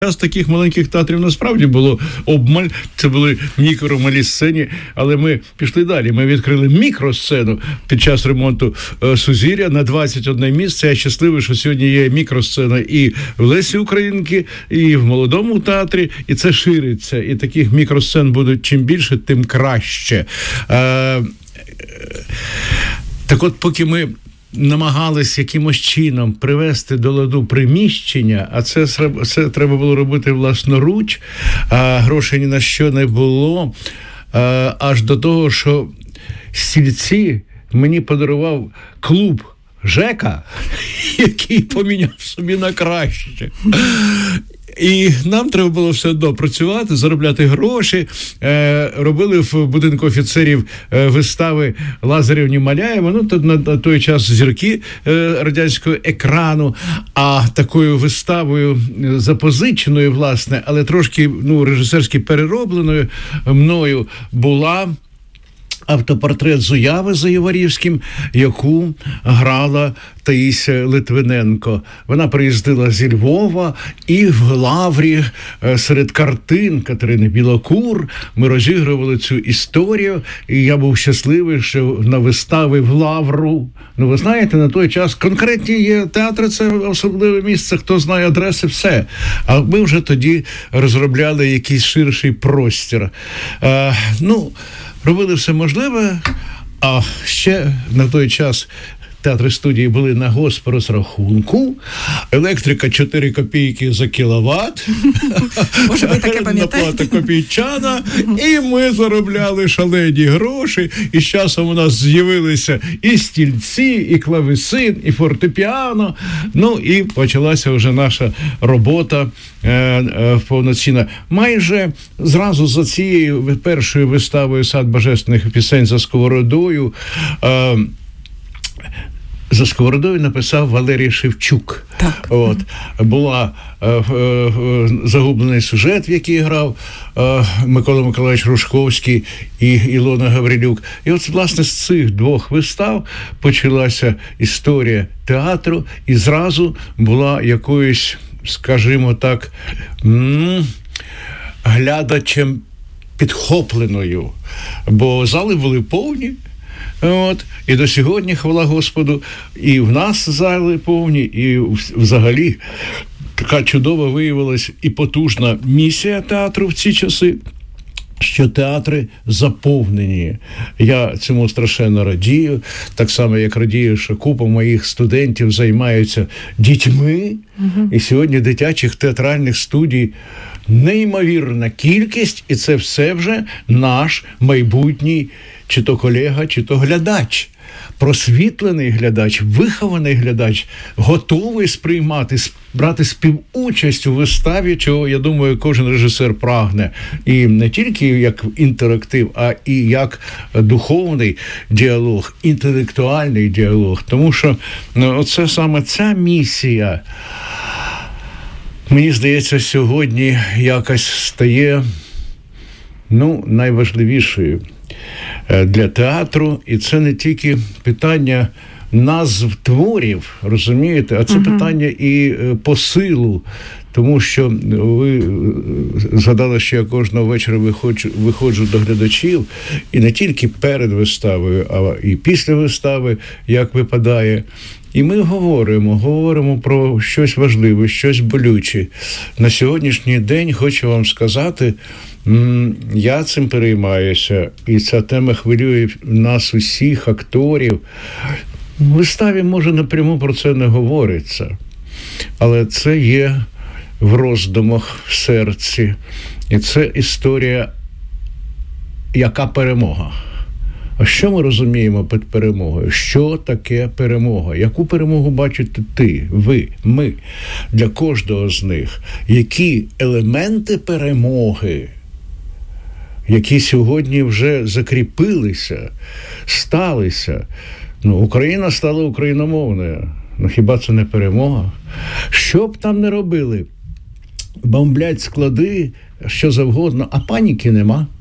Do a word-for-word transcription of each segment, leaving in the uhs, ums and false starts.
З таких маленьких театрів насправді було обмаль, це були мікро-малі сцені, але ми пішли далі. Ми відкрили мікросцену під час ремонту е, Сузір'я на двадцять одне місце. Я щасливий, що сьогодні є мікросцена і в Лесі Українки, і в Молодому театрі, і це шириться. І таких мікросцен буде чим більше, тим краще. Е, е, так от, поки ми намагались якимось чином привести до ладу приміщення, а це, це треба було робити власноруч, а грошей ні на що не було, а, аж до того, що стільці мені подарував клуб Жека, який поміняв собі на краще. І нам треба було все одно працювати, заробляти гроші. Е, робили в будинку офіцерів е, вистави Лазарєвні Маляєва, ну, то, на, на той час зірки е, радянського екрану, а такою виставою запозиченою, власне, але трошки, ну, режисерськи переробленою мною була автопортрет Зуяви за Єварівським, яку грала Таїся Литвиненко. Вона приїздила зі Львова, і в Лаврі серед картин Катерини Білокур ми розігрували цю історію, і я був щасливий, що на вистави в Лавру, ну ви знаєте, на той час конкретні є театри, це особливе місце, хто знає адреси, все. А ми вже тоді розробляли якийсь ширший простір. Е, ну, робили все можливе, а ще на той час театри студії були на госпрозрахунку, електрика чотири копійки за кіловат, може ви таке пам'ятаєте? Плата копійчана, і ми заробляли шалені гроші, і з часом у нас з'явилися і стільці, і клавесин, і фортепіано, ну і почалася вже наша робота е, е, повноцінна. Майже зразу за цією першою виставою «Сад божественних пісень» за Сковородою е, за Сковородою написав Валерій Шевчук. Так. От. Була е, е, загублений сюжет, в який грав е, Микола Миколаївич Рушковський і Ілона Гаврилюк. І от, власне, з цих двох вистав почалася історія театру, і зразу була якоюсь, скажімо так, м- глядачем підхопленою. Бо зали були повні. От, і до сьогодні, хвала Господу, і в нас зали повні, і взагалі така чудова виявилась і потужна місія театру в ці часи, що театри заповнені. Я цьому страшенно радію, так само, як радію, що купа моїх студентів займаються дітьми, угу. І сьогодні дитячих театральних студій неймовірна кількість, і це все вже наш майбутній чи то колега, чи то глядач. Просвітлений глядач, вихований глядач, готовий сприймати, брати співучасть у виставі, чого, я думаю, кожен режисер прагне. І не тільки як інтерактив, а і як духовний діалог, інтелектуальний діалог. Тому що ну, оце саме ця місія, мені здається, сьогодні якось стає ну, найважливішою для театру, і це не тільки питання назв творів, розумієте, а це uh-huh. питання і посилу, тому що ви згадали, що я кожного вечора виходжу, виходжу до глядачів, і не тільки перед виставою, а і після вистави, як випадає. І ми говоримо, говоримо про щось важливе, щось болюче. На сьогоднішній день хочу вам сказати, я цим переймаюся, і ця тема хвилює нас усіх, акторів. В виставі, може, напряму про це не говориться, але це є в роздумах, в серці. І це історія, яка перемога. А що ми розуміємо під перемогою? Що таке перемога? Яку перемогу бачите ти, ви, ми? Для кожного з них. Які елементи перемоги, які сьогодні вже закріпилися, сталися? Ну, Україна стала україномовною. Ну, хіба це не перемога? Що б там не робили? Бомблять склади, що завгодно, а паніки нема.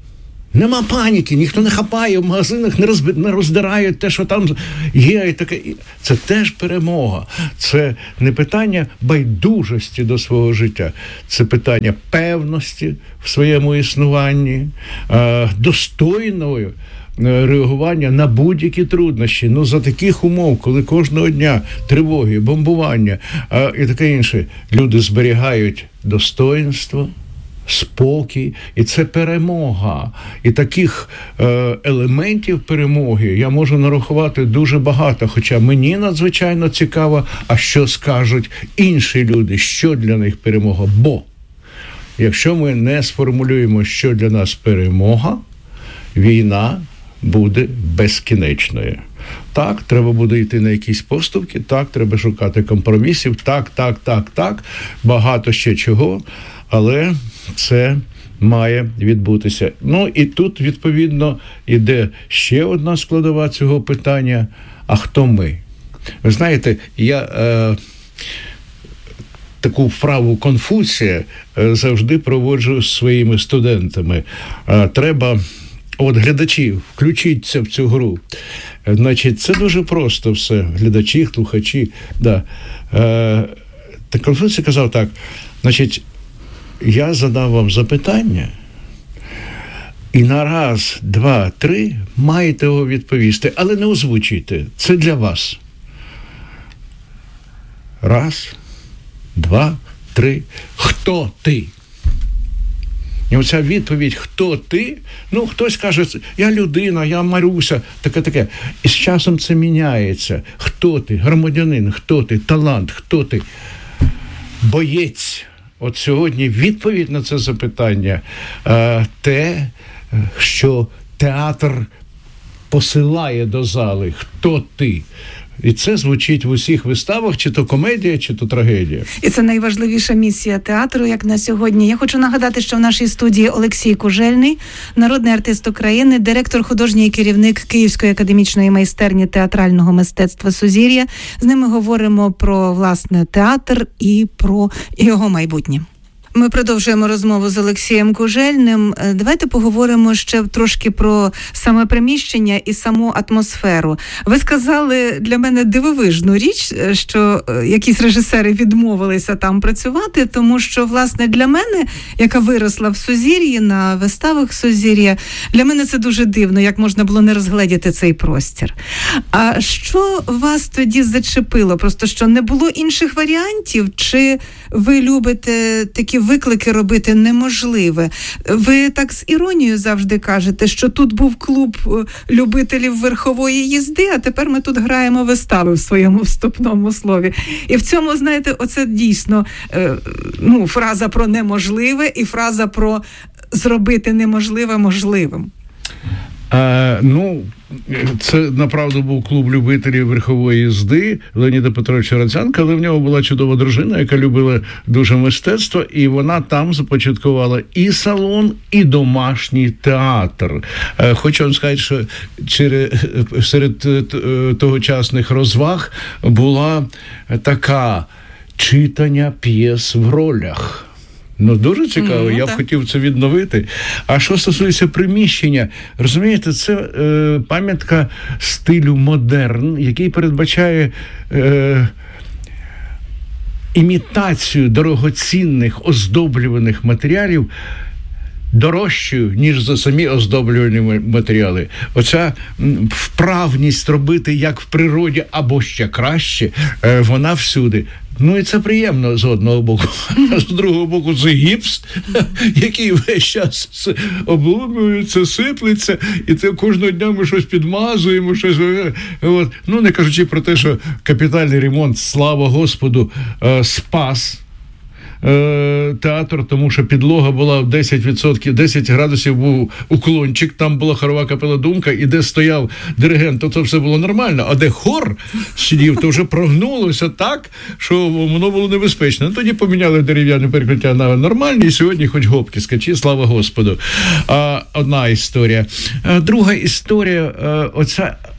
Нема паніки, ніхто не хапає, в магазинах не, розби... не роздирають те, що там є. І таке. Це теж перемога. Це не питання байдужості до свого життя. Це питання певності в своєму існуванні, достойної реагування на будь-які труднощі. Ну, за таких умов, коли кожного дня тривоги, бомбування а, і таке інше, люди зберігають достоїнство, спокій, і це перемога. І таких е, елементів перемоги я можу нарахувати дуже багато, хоча мені надзвичайно цікаво, а що скажуть інші люди, що для них перемога. Бо якщо ми не сформулюємо, що для нас перемога, війна буде безкінечною. Так, треба буде йти на якісь поступки, так, треба шукати компромісів, так, так, так, так, багато ще чого, але це має відбутися. Ну, і тут, відповідно, іде ще одна складова цього питання. А хто ми? Ви знаєте, я е, таку вправу Конфуція е, завжди проводжу з своїми студентами. Е, треба, от глядачі, включіться в цю гру. Е, значить, це дуже просто все. Глядачі, слухачі. Да. Е, так Конфуцій казав так, значить, я задав вам запитання, і на раз, два, три маєте його відповісти, але не озвучуйте. Це для вас. Раз, два, три. Хто ти? І оця відповідь «Хто ти?» Ну, хтось каже, я людина, я Маруся, таке-таке. І з часом це міняється. Хто ти? Громадянин, хто ти? Талант, хто ти? Боєць. От сьогодні відповідь на це запитання е, те, що театр посилає до зали. Хто ти? І це звучить в усіх виставах, чи то комедія, чи то трагедія. І це найважливіша місія театру, як на сьогодні. Я хочу нагадати, що в нашій студії Олексій Кужельний, народний артист України, директор, художній і керівник Київської академічної майстерні театрального мистецтва «Сузір'я». З ними говоримо про, власне, театр і про його майбутнє. Ми продовжуємо розмову з Олексієм Кужельним. Давайте поговоримо ще трошки про саме приміщення і саму атмосферу. Ви сказали для мене дивовижну річ, що якісь режисери відмовилися там працювати, тому що, власне, для мене, яка виросла в Сузір'ї, на виставах Сузір'я, для мене це дуже дивно, як можна було не розгледіти цей простір. А що вас тоді зачепило? Просто що не було інших варіантів? Чи ви любите такі виклики робити неможливе? Ви так з іронією завжди кажете, що тут був клуб любителів верхової їзди, а тепер ми тут граємо вистави в своєму вступному слові. І в цьому, знаєте, оце дійсно ну, фраза про неможливе і фраза про зробити неможливе можливим. А, ну, це, направду, був клуб любителів верхової їзди Леоніда Петровича Рацянка, але в нього була чудова дружина, яка любила дуже мистецтво, і вона там започаткувала і салон, і домашній театр. Хочу вам сказати, що серед тогочасних розваг була така читання п'єс в ролях. Ну, дуже цікаво, mm, я б так. хотів це відновити. А що стосується приміщення, розумієте, це е, пам'ятка стилю модерн, який передбачає е, імітацію дорогоцінних оздоблюваних матеріалів дорожчою, ніж за самі оздоблювані матеріали. Оця вправність робити як в природі, або ще краще, е, вона всюди. Ну, і це приємно з одного боку. А з другого боку, це гіпс, який весь час обломується, сиплеться, і це кожного дня ми щось підмазуємо, щось... От. Ну, не кажучи про те, що капітальний ремонт, слава Господу, спас театр, тому що підлога була десять відсотків, десять градусів був уклончик, там була хорова капела «Думка», і де стояв диригент, то це все було нормально, а де хор сидів, то вже прогнулося так, що воно було небезпечно. Ну, тоді поміняли дерев'яне перекриття на нормальні, і сьогодні хоч гопки скачі, слава Господу. А, одна історія. А, друга історія, а, оця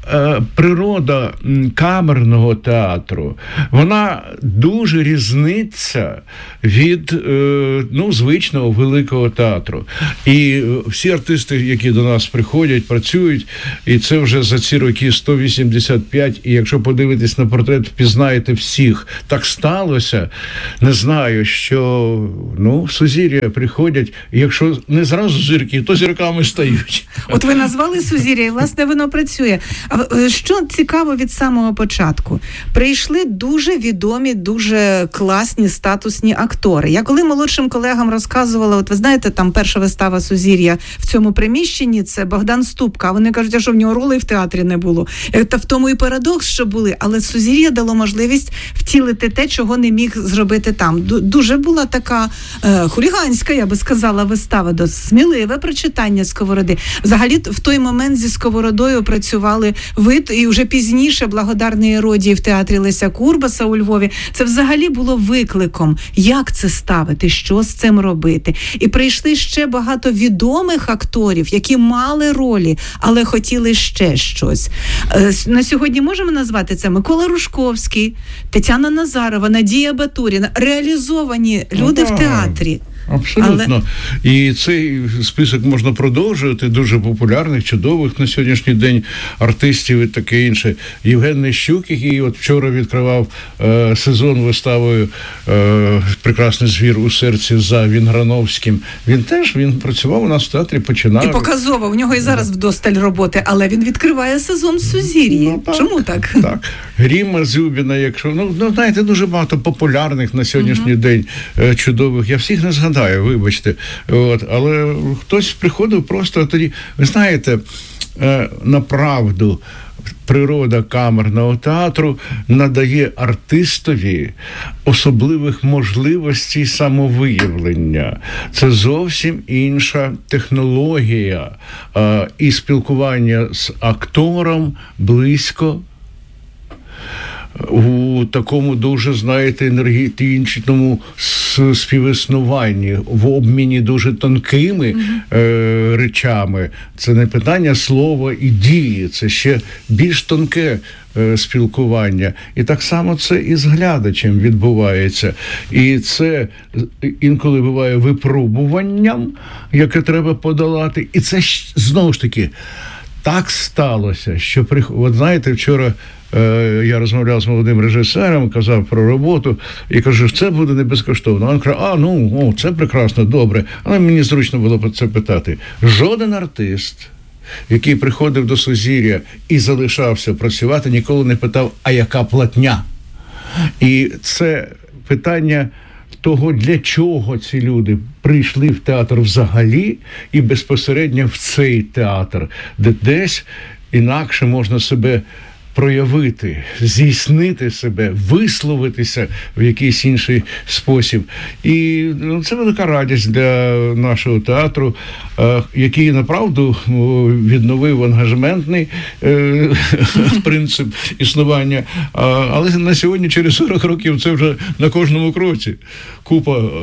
е, природа камерного театру, вона дуже різниться від е, ну, звичного великого театру. І всі артисти, які до нас приходять, працюють, і це вже за ці роки сто вісімдесят п'ять, і якщо подивитись на портрет, впізнаєте всіх. Так сталося, не знаю, що ну, сузір'я приходять, і якщо не зразу зірки, то зірками стають. От ви назвали сузір'я, і, власне, воно працює. А що цікаво від самого початку? Прийшли дуже відомі, дуже класні, статусні актори. Я коли молодшим колегам розказувала, от ви знаєте, там перша вистава «Сузір'я» в цьому приміщенні, це Богдан Ступка. А вони кажуть, а що в нього ролей в театрі не було. Та в тому і парадокс, що були. Але «Сузір'я» дало можливість втілити те, чого не міг зробити там. Дуже була така е, хуліганська, я би сказала, вистава, до сміливе прочитання Сковороди. Взагалі, в той момент зі Сковородою працювали ви, і вже пізніше «Благодарний Іродії» в театрі Леся Курбаса у Львові. Це взагалі було викликом. Як це ставити? Що з цим робити? І прийшли ще багато відомих акторів, які мали ролі, але хотіли ще щось. На сьогодні можемо назвати це Микола Рушковський, Тетяна Назарова, Надія Батуріна. Реалізовані люди ну, в театрі. Абсолютно. Але... І цей список можна продовжувати, дуже популярних, чудових на сьогоднішній день артистів і таке інше. Євген Нищук, який от вчора відкривав е, сезон виставою е, «Прекрасний звір у серці» за Вінграновським. Він теж, він працював у нас в театрі, починав. І показово, у нього і зараз вдосталь роботи, але він відкриває сезон «Сузір'ї». Ну, так, чому так? Так. Гріма Зюбіна, якщо, ну, ну, знаєте, дуже багато популярних на сьогоднішній uh-huh. день е, чудових. Я всіх не згадаю, вибачте. От, але хтось приходив просто тоді, ви знаєте, е, направду, природа камерного театру надає артистові особливих можливостей самовиявлення. Це зовсім інша технологія е, і спілкування з актором близько, у такому дуже, знаєте, енергетичному співіснуванні, в обміні дуже тонкими mm-hmm. е, речами. Це не питання слова і дії, це ще більш тонке е, спілкування. І так само це і з глядачем відбувається. І це інколи буває випробуванням, яке треба подолати. І це знову ж таки так сталося, що, от знаєте, вчора я розмовляв з молодим режисером, казав про роботу, і кажу, що це буде не безкоштовно. А він каже, а, ну, о, це прекрасно, добре. Але мені зручно було про це питати. Жоден артист, який приходив до «Сузір'я» і залишався працювати, ніколи не питав, а яка платня? І це питання того, для чого ці люди прийшли в театр взагалі і безпосередньо в цей театр, де десь інакше можна себе проявити, здійснити себе, висловитися в якийсь інший спосіб. І ну, це велика радість для нашого театру, е, який, направду, відновив ангажементний е, принцип існування. А, але на сьогодні, через сорок років, це вже на кожному кроці. Купа е,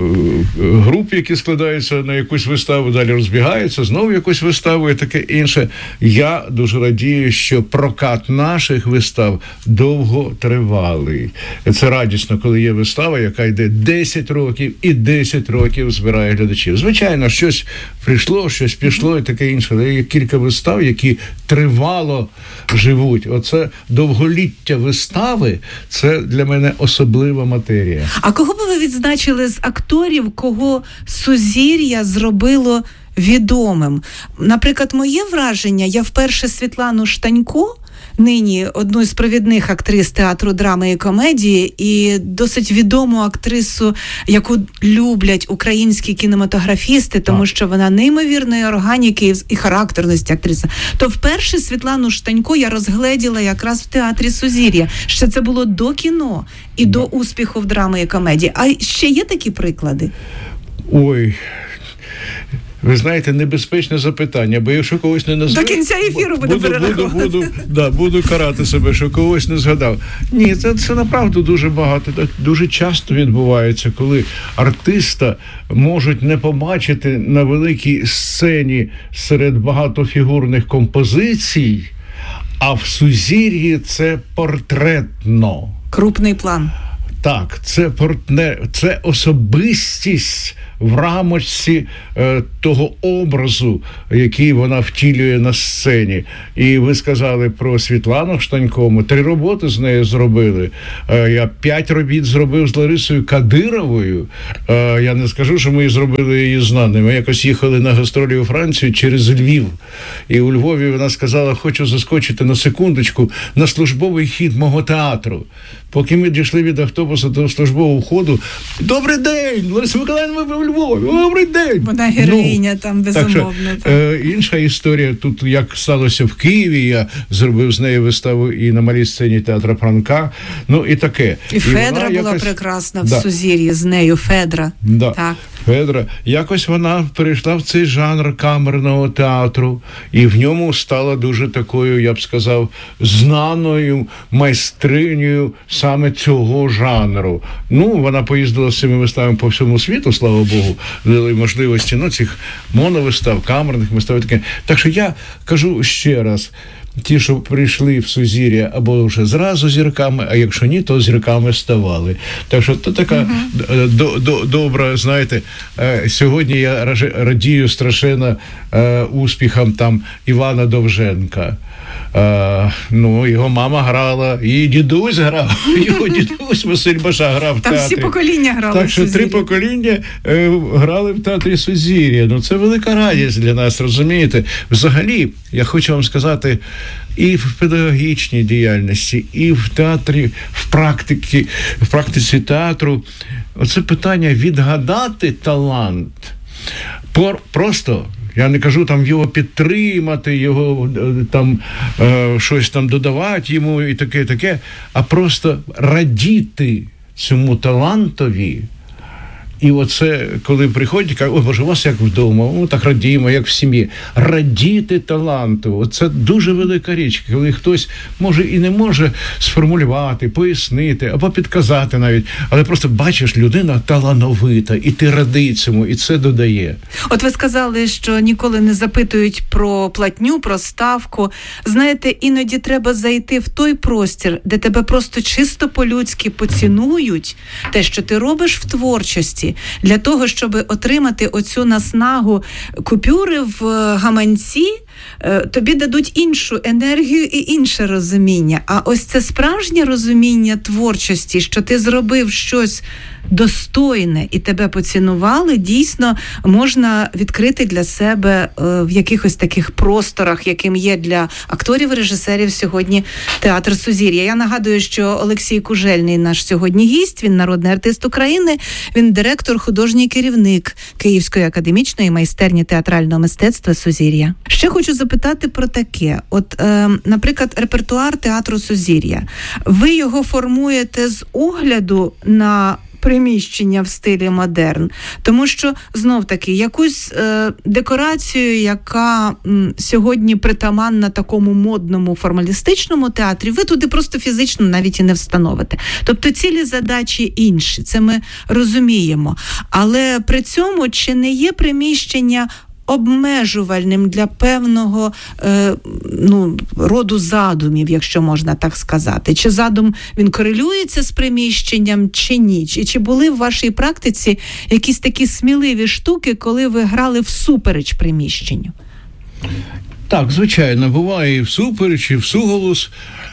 груп, які складаються на якусь виставу, далі розбігаються, знову якусь виставу і таке інше. Я дуже радію, що прокат наших вистав довготривалий. Це радісно, коли є вистава, яка йде десять років і десять років збирає глядачів. Звичайно, щось прийшло, щось пішло і таке інше. Але є кілька вистав, які тривало живуть. Оце довголіття вистави, це для мене особлива матерія. А кого би ви відзначили з акторів, кого «Сузір'я» зробило відомим? Наприклад, моє враження, я вперше Світлану Штанько, нині одну з провідних актрис театру драми і комедії, і досить відому актрису, яку люблять українські кінематографісти, тому так. що вона неймовірної органіки і характерності актриса. То вперше Світлану Штанько я розгледіла якраз в театрі «Сузір'я». Ще це було до кіно і до успіху в драми і комедії. А ще є такі приклади? Ой... Ви знаєте, небезпечне запитання, бо якщо когось не назвав... До кінця ефіру буде буду, перераховувати. Буду, буду, да, буду карати себе, що когось не згадав. Ні, це, це направду дуже багато, дуже часто відбувається, коли артиста можуть не побачити на великій сцені серед багатофігурних композицій, А в «Сузір'ї» це портретно. Крупний план. Так, це партнер, це особистість в рамочці е, того образу, який вона втілює на сцені. І ви сказали про Світлану Штанько. Ми три роботи з нею зробили. Е, я п'ять робіт зробив з Ларисою Кадировою. Е, я не скажу, що ми зробили її знаною. Ми якось їхали на гастролі у Францію через Львів. І у Львові вона сказала, хочу заскочити на секундочку на службовий хід мого театру. Поки ми дійшли від автобуса до службового входу, добрий день, Лариса Миколаївна, ви в Львові, добрий день. Вона героїня ну, там, безумовно. Так що, е, інша історія, тут як сталося в Києві, я зробив з нею виставу і на малій сцені театру Франка, ну і таке. І, і Федра була якось... прекрасна в да. «Сузір'ї» з нею, Федра. Да. Так. Федра. Якось вона перейшла в цей жанр камерного театру, і в ньому стала дуже такою, я б сказав, знаною майстринею саме цього жанру. Ну, вона поїздила з цими виставами по всьому світу, слава Богу, дали можливості, ну, цих моновистав, камерних вистав, таке. Так що я кажу ще раз, ті, що прийшли в «Сузір'я» або вже зразу зірками, а якщо ні, то зірками ставали. Так що то така uh-huh. до, до, добра, знаєте, сьогодні я радію страшенно успіхам там Івана Довженка. Uh, ну, його мама грала, і дідусь грав, його дідусь Василь Баша грав в театрі. Там всі покоління грали. Так що три покоління е, грали в театрі «Сузір'я». Ну, це велика радість для нас, розумієте? Взагалі, я хочу вам сказати, і в педагогічній діяльності, і в театрі, в практиці, в практиці театру, оце питання відгадати талант. Пор, просто... Я не кажу там його підтримати, його там е, щось там додавати йому і таке, таке, а просто радіти цьому талантові. І оце, коли приходять, кажуть, ой, Боже, у вас як вдома, ми так радіємо, як в сім'ї. Радіти таланту, оце дуже велика річ, коли хтось може і не може сформулювати, пояснити, або підказати навіть, але просто бачиш, людина талановита, і ти радий цьому, і це додає. От ви сказали, що ніколи не запитують про платню, про ставку. Знаєте, іноді треба зайти в той простір, де тебе просто чисто по-людськи поцінують, те, що ти робиш в творчості, для того, щоб отримати оцю наснагу купюри в гаманці, тобі дадуть іншу енергію і інше розуміння. А ось це справжнє розуміння творчості, що ти зробив щось достойне і тебе поцінували, дійсно можна відкрити для себе в якихось таких просторах, яким є для акторів і режисерів сьогодні театр «Сузір'я». Я нагадую, що Олексій Кужельний наш сьогодні гість, він народний артист України, він директор, художній керівник Київської академічної майстерні театрального мистецтва «Сузір'я». Ще хочу запитати про таке. От, е, наприклад, репертуар театру «Сузір'я». Ви його формуєте з огляду на приміщення в стилі модерн, тому що, знов-таки, якусь е, декорацію, яка м, сьогодні притаманна такому модному формалістичному театрі, ви туди просто фізично навіть і не встановите. Тобто цілі задачі інші, це ми розуміємо. Але при цьому чи не є приміщення обмежувальним для певного е, ну, роду задумів, якщо можна так сказати? Чи задум, він корелюється з приміщенням, чи ні? Чи, чи були в вашій практиці якісь такі сміливі штуки, коли ви грали всупереч приміщенню? Так, звичайно, буває і всупереч, і всуголос.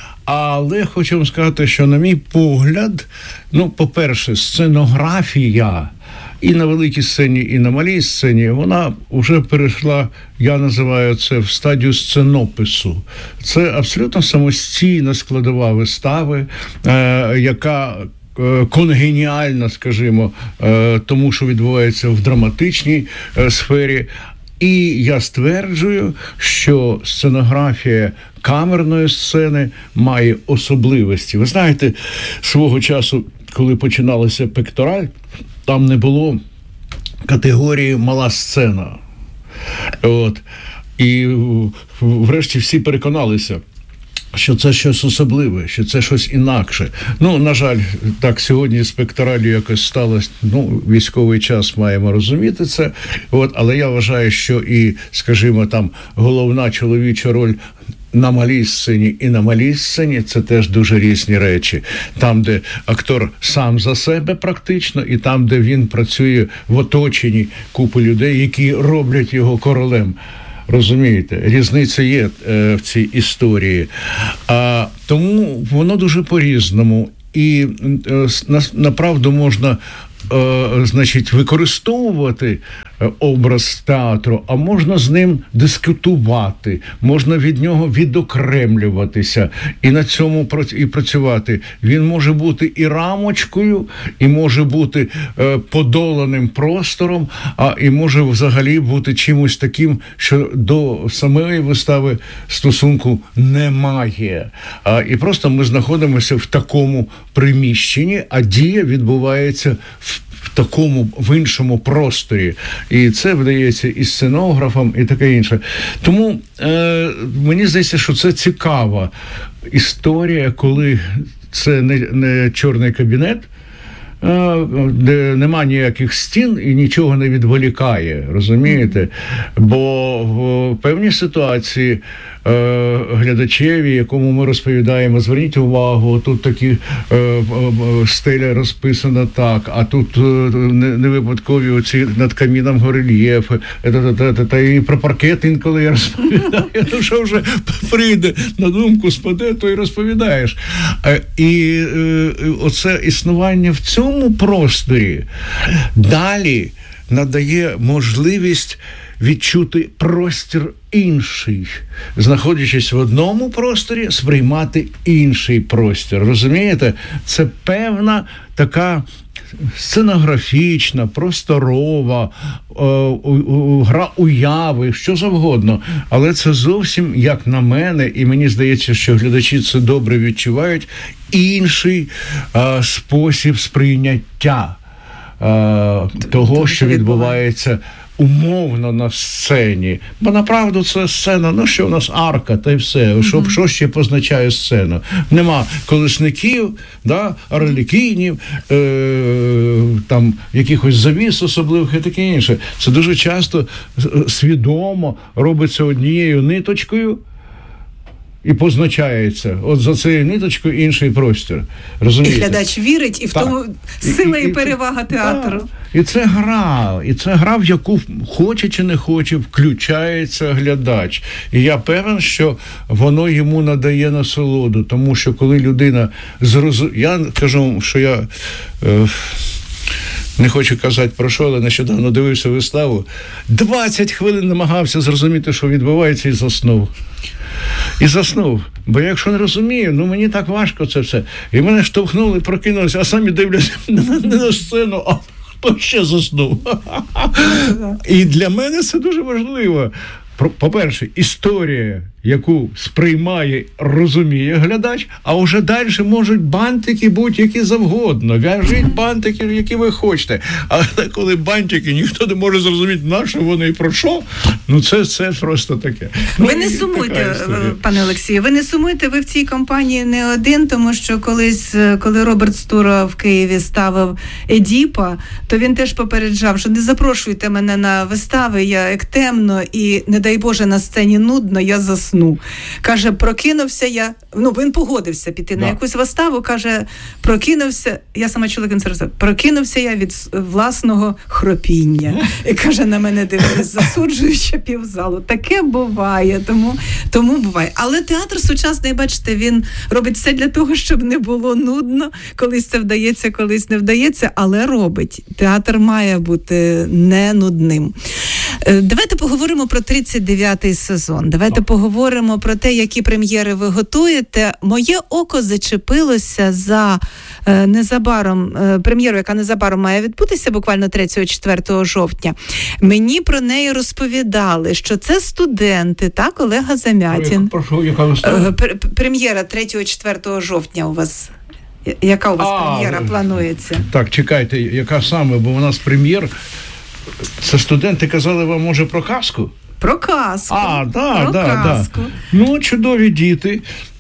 Але хочу вам сказати, що, на мій погляд, ну, по-перше, сценографія і на великій сцені, і на малій сцені, вона вже перейшла, я називаю це, в стадію сценопису. Це абсолютно самостійна складова вистави, е, яка е, конгеніальна, скажімо, е, тому, що відбувається в драматичній е, сфері. І я стверджую, що сценографія камерної сцени має особливості. Ви знаєте, свого часу, коли починалася «Пектораль», там не було категорії «мала сцена». От. І врешті всі переконалися, що це щось особливе, що це щось інакше. Ну, на жаль, так сьогодні з «Пекторалью» якось сталося, ну, військовий час, маємо розуміти це. От, але я вважаю, що і, скажімо, там головна чоловіча роль на малій сцені і на малій сцені – це теж дуже різні речі. Там, де актор сам за себе практично, і там, де він працює в оточенні купи людей, які роблять його королем. Розумієте? Різниця є е, в цій історії. А, тому воно дуже по-різному. І е, на, направду можна е, значить, використовувати образ театру, а можна з ним дискутувати, можна від нього відокремлюватися і на цьому і працювати. Він може бути і рамочкою, і може бути е, подоланим простором, а і може взагалі бути чимось таким, що до самої вистави стосунку немає. А, і просто ми знаходимося в такому приміщенні, а дія відбувається в в такому, в іншому просторі. І це вдається і сценографам, і таке інше. Тому е, мені здається, що це цікава історія, коли це не, не чорний кабінет, е, де нема ніяких стін і нічого не відволікає, розумієте? Бо в певній ситуації е, глядачеві, якому ми розповідаємо, зверніть увагу, тут такі е, е, стеля розписана так, а тут е, не, не випадкові оці над каміном горельєфи, та і про паркет інколи я розповідаю, ну що вже прийде на думку, спаде, то й розповідаєш. Е, і е, оце існування в цьому просторі далі надає можливість відчути простір інший, знаходячись в одному просторі, сприймати інший простір. Розумієте? Це певна така сценографічна, просторова, о, о, о, гра уяви, що завгодно. Але це зовсім, як на мене, і мені здається, що глядачі це добре відчувають, інший а, спосіб сприйняття а, того, що відбувається умовно на сцені. Бо направду це сцена, ну що у нас арка, та й все. Що, mm-hmm. що ще позначає сцену? Нема колесників, да, арлекінів, е, там якихось завіс особливих і таке інше. Це дуже часто свідомо робиться однією ниточкою і позначається. От за цією ниточкою інший простір. Розумієте? І глядач вірить, і в так. тому сила і, і, і перевага і, театру. Так. І це гра, і це гра, в яку хоче чи не хоче, включається глядач. І я певен, що воно йому надає насолоду, тому що коли людина зрозуміє... Я кажу, що я... Е... Не хочу казати про що, але нещодавно дивився виставу. двадцять хвилин намагався зрозуміти, що відбувається, і заснув. І заснув. Бо якщо не розумію, ну мені так важко це все. І мене штовхнули, прокинулися, а самі дивляться не на сцену, а хто ще заснув. І для мене це дуже важливо. По-перше, історія, яку сприймає, розуміє глядач, а вже далі можуть бантики будь-які завгодно. В'яжіть бантики, які ви хочете. Але коли бантики ніхто не може зрозуміти, на що вони і про що, ну це, це просто таке. Ви ну, не сумуйте, пане Олексію, ви не сумуйте, ви в цій компанії не один, тому що колись, коли Роберт Стура в Києві ставив Едіпа, то він теж попереджав, що не запрошуйте мене на вистави, я як темно і, не дай Боже, на сцені нудно, я засну. Каже, прокинувся я, ну, він погодився піти да. на якусь виставу, каже, прокинувся, я сама чула концерт, прокинувся я від власного хропіння. І каже, на мене дивились, засуджуючи півзалу. Таке буває, тому, тому буває. Але театр сучасний, бачите, він робить все для того, щоб не було нудно. Колись це вдається, колись не вдається, але робить. Театр має бути не нудним. Давайте поговоримо про тридцять дев'ятий сезон. Давайте поговоримо про те, які прем'єри ви готуєте. Моє око зачепилося за е, незабаром е, прем'єру, яка незабаром має відбутися, буквально третього-четвертого жовтня. Мені про неї розповідали, що це студенти, так, Олега Замятін. Прошу, яка вистава? Е, прем'єра третього-четвертого жовтня у вас. Яка у вас а, прем'єра планується? Так, чекайте, яка саме, бо у нас прем'єр. Це студенти казали вам, може, про казку? Про казку. А, да, Про да, казку. Да. Ну, чудові діти.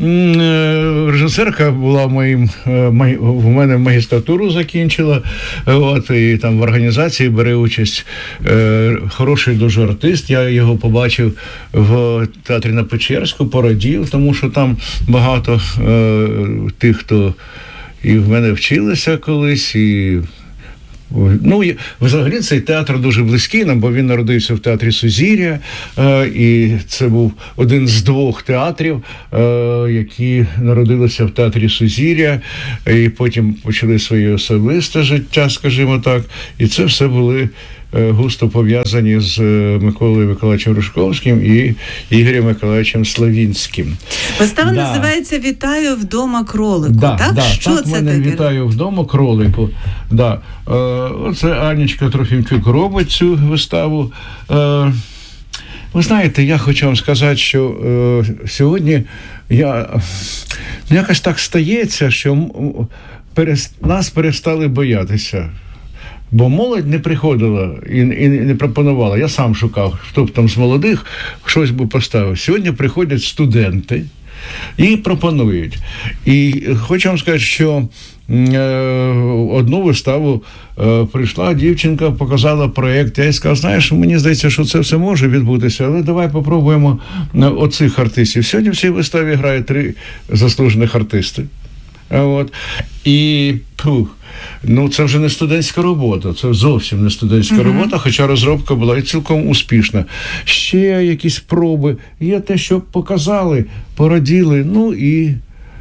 Режисерка була моїм, в мене магістратуру закінчила, от, і там в організації бере участь. Хороший дуже артист. Я його побачив в театрі на Печерську, порадів, тому що там багато тих, хто і в мене вчилися колись, і ну, взагалі цей театр дуже близький нам, бо він народився в театрі Сузір'я, і це був один з двох театрів, які народилися в театрі Сузір'я, і потім почали своє особисте життя, скажімо так, і це все були густо пов'язані з Миколою Миколаївичем Рушковським і Ігорем Миколаївичем Славінським. Вистава да. називається «Вітаю вдома кролику», да, так? Да, що так, це мене таке? «Вітаю вдома кролику». Да. Е, оце Анічка Трофімчук робить цю виставу. Е, ви знаєте, я хочу вам сказати, що е, сьогодні я, якось так стається, що перес, нас перестали боятися. Бо молодь не приходила і, і не пропонувала. Я сам шукав, хто б там з молодих щось би поставив. Сьогодні приходять студенти і пропонують. І хочу вам сказати, що е, одну виставу е, прийшла дівчинка, показала проєкт. Я їй сказав, знаєш, мені здається, що це все може відбутися, але давай попробуємо оцих артистів. Сьогодні в цій виставі грає три заслужених артисти. От. І пух, ну це вже не студентська робота, це зовсім не студентська uh-huh. робота, хоча розробка була і цілком успішна. Ще якісь проби, є те, що показали, пораділи, ну і